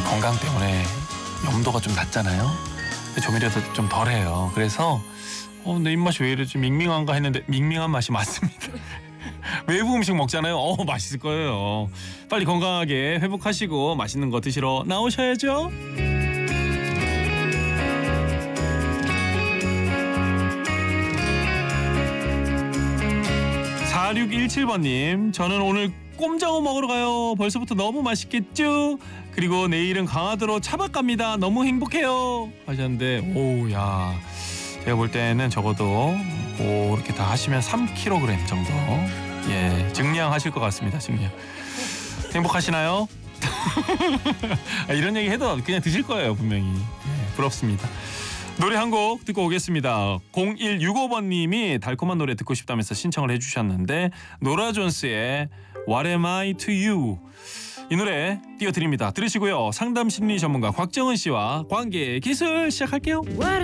건강 때문에 염도가 좀 낮잖아요. 조미료도 좀 덜해요. 그래서 내 입맛이 왜 이러지 밍밍한가 했는데 밍밍한 맛이 맞습니다. 외부 음식 먹잖아요. 맛있을 거예요. 빨리 건강하게 회복하시고 맛있는 거 드시러 나오셔야죠. 4617번님, 저는 오늘 꼼장어 먹으러 가요. 벌써부터 너무 맛있겠죠? 그리고 내일은 강화도로 차박 갑니다. 너무 행복해요. 하셨는데, 오야, 제가 볼 때는 적어도 이렇게 다 하시면 3kg 정도 증량하실 것 같습니다. 증량. 행복하시나요? 이런 얘기 해도 그냥 드실 거예요, 분명히. 부럽습니다. 노래 한 곡 듣고 오겠습니다. 0165번님이 달콤한 노래 듣고 싶다면서 신청을 해주셨는데, 노라 존스의 What Am I To You, 이 노래 띄워드립니다. 들으시고요. 상담 심리 전문가 곽정은 씨와 관계 기술 시작할게요.